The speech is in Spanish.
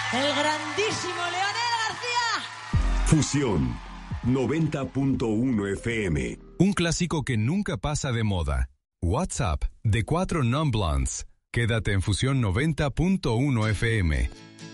El grandísimo Leonel García. Fusión 90.1 FM. Un clásico que nunca pasa de moda. WhatsApp de 4 Non-Blondes. Quédate en Fusión 90.1 FM.